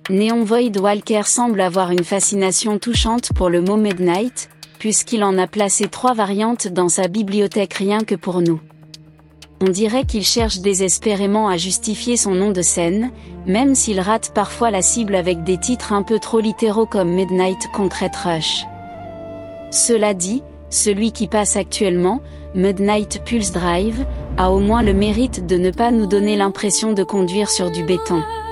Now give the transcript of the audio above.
Neon Void Walker semble avoir une fascination touchante pour le mot Midnight, puisqu'il en a placé 3 variantes dans sa bibliothèque rien que pour nous. On dirait qu'il cherche désespérément à justifier son nom de scène, même s'il rate parfois la cible avec des titres un peu trop littéraux comme Midnight Concrete Rush. Cela dit, celui qui passe actuellement, Midnight Pulse Drive, a au moins le mérite de ne pas nous donner l'impression de conduire sur du béton.